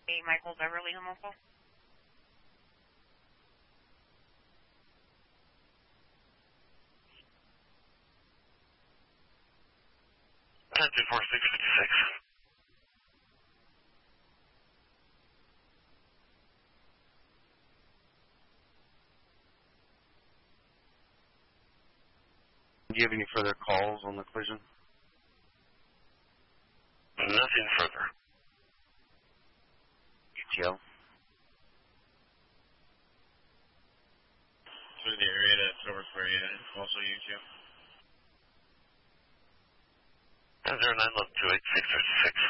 Hey, Michael Beverly Homofo. Ten two four six 56. Do you have any further calls on the collision? Nothing further. ETL. Through the area that's over for you, also UTM. 10-09, 11-28, 656.